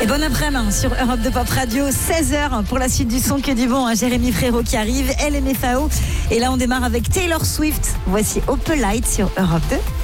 Et bon après-midi sur Europe 2 Pop Radio, 16h pour la suite du son que du bon. Jérémy Frérot qui arrive, LMFAO. Et là on démarre avec Taylor Swift. Voici Opalite sur Europe 2.